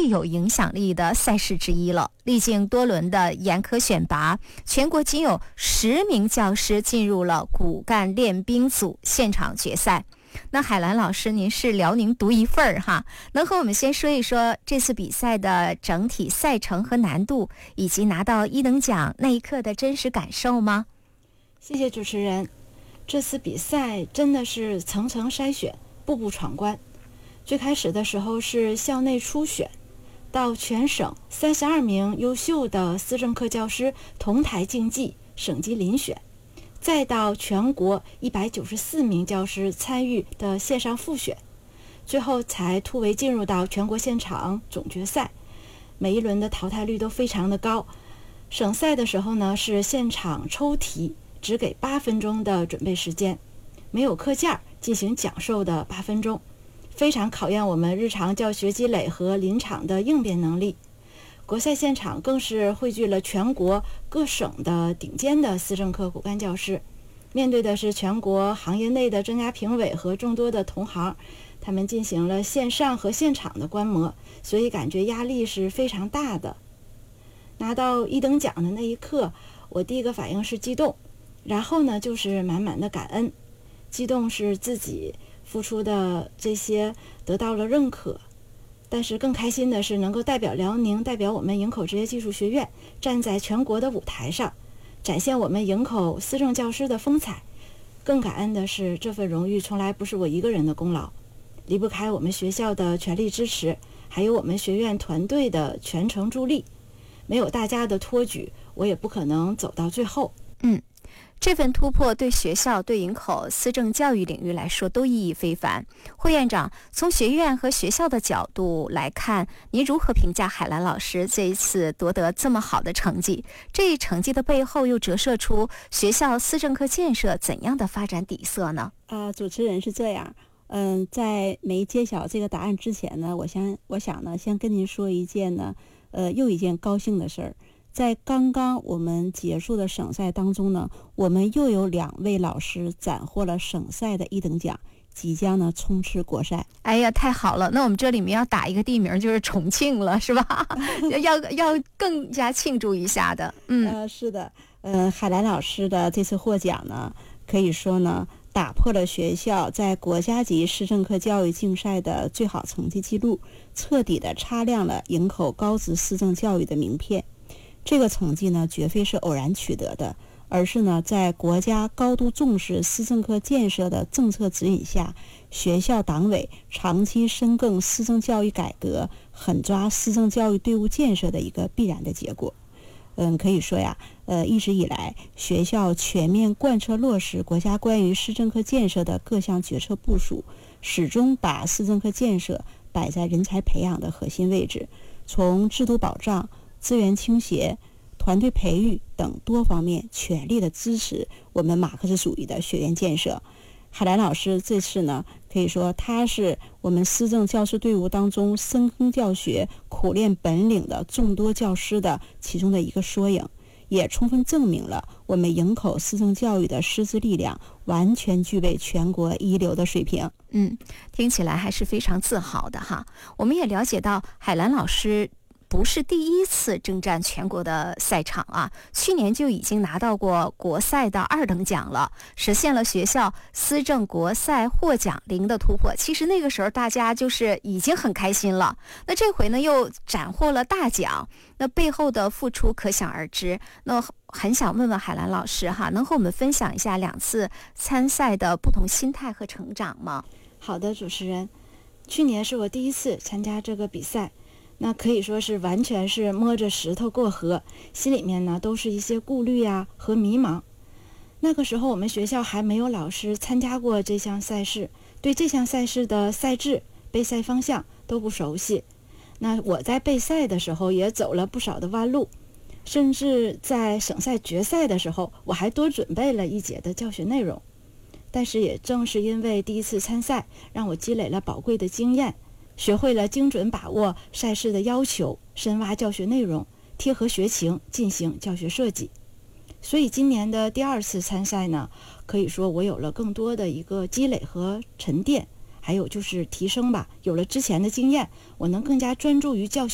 最有影响力的赛事之一了。历经多轮的严苛选拔，全国仅有10名教师进入了骨干练兵组现场决赛。那海兰老师，您是辽宁独一份儿哈，能和我们先说一说这次比赛的整体赛程和难度，以及拿到1等奖那一刻的真实感受吗？ 谢谢主持人。这次比赛真的是层层筛选，步步闯关。最开始的时候是校内初选，到全省32名优秀的思政课教师同台竞技，省级遴选，再到全国194名教师参与的线上复选，最后才突围进入到全国现场总决赛。每一轮的淘汰率都非常的高。省赛的时候呢，是现场抽题，只给8分钟的准备时间，没有课件进行讲授的8分钟，非常考验我们日常教学积累和临场的应变能力。国赛现场更是汇聚了全国各省的顶尖的思政课骨干教师，面对的是全国行业内的专家评委和众多的同行，他们进行了线上和现场的观摩，所以感觉压力是非常大的。拿到1等奖的那一刻，我第一个反应是激动，然后呢就是满满的感恩。激动是自己付出的这些得到了认可，但是更开心的是能够代表辽宁，代表我们营口职业技术学院，站在全国的舞台上，展现我们营口思政教师的风采。更感恩的是，这份荣誉从来不是我一个人的功劳，离不开我们学校的全力支持，还有我们学院团队的全程助力。没有大家的托举，我也不可能走到最后。 这份突破对学校、对营口思政教育领域来说都意义非凡。会院长，从学院和学校的角度来看，您如何评价海兰老师这一次夺得这么好的成绩？这一成绩的背后又折射出学校思政课建设怎样的发展底色呢？ 主持人是这样，在没揭晓这个答案之前呢，我想呢，先跟您说一件呢，又一件高兴的事儿。在刚刚我们结束的省赛当中呢，我们又有2位老师斩获了省赛的1等奖，即将呢冲刺国赛。 哎呀，太好了！那我们这里面要打一个地名，就是重庆了，是吧？要更加庆祝一下的。 是的，海兰老师的这次获奖呢，可以说呢，打破了学校在国家级思政课教育竞赛的最好成绩记录，彻底的擦亮了营口高职思政教育的名片。这个成绩呢，绝非是偶然取得的，而是呢，在国家高度重视思政课建设的政策指引下，学校党委长期深耕思政教育改革，狠抓思政教育队伍建设的一个必然的结果。可以说呀，一直以来，学校全面贯彻落实国家关于思政课建设的各项决策部署，始终把思政课建设摆在人才培养的核心位置，从制度保障、资源倾斜、团队培育等多方面全力的支持我们马克思主义的学院建设。海兰老师这次呢，可以说他是我们思政教师队伍当中深耕教学、苦练本领的众多教师的其中的一个缩影，也充分证明了我们营口思政教育的师资力量完全具备全国一流的水平。 听起来还是非常自豪的哈。我们也了解到海兰老师不是第一次征战全国的赛场啊，去年就已经拿到过国赛的2等奖了，实现了学校思政国赛获奖0的突破。其实那个时候大家就是已经很开心了，那这回呢又斩获了大奖，那背后的付出可想而知。那很想问问海兰老师哈，能和我们分享一下2次参赛的不同心态和成长吗？ 好的，主持人，去年是我第一次参加这个比赛，那可以说是完全是摸着石头过河，心里面呢都是一些顾虑和迷茫。那个时候我们学校还没有老师参加过这项赛事，对这项赛事的赛制、备赛方向都不熟悉。那我在备赛的时候也走了不少的弯路，甚至在省赛决赛的时候，我还多准备了1节的教学内容。但是也正是因为第一次参赛，让我积累了宝贵的经验，学会了精准把握赛事的要求，深挖教学内容，贴合学情进行教学设计。所以今年的第2次参赛呢，可以说我有了更多的一个积累和沉淀，还有就是提升吧。有了之前的经验，我能更加专注于教学